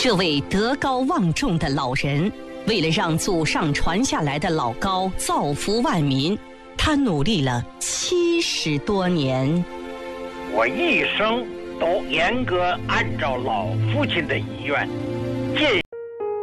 这位德高望重的老人，为了让祖上传下来的老高造福万民，他努力了70多年。 我一生都严格按照老父亲的遗愿，尽